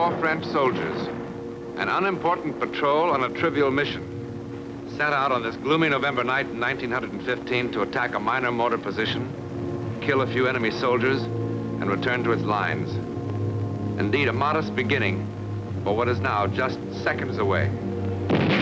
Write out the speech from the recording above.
4 French soldiers, an unimportant patrol on a trivial mission, set out on this gloomy November night in 1915 to attack a minor mortar position, kill a few enemy soldiers, and return to its lines. Indeed, a modest beginning for what is now just seconds away.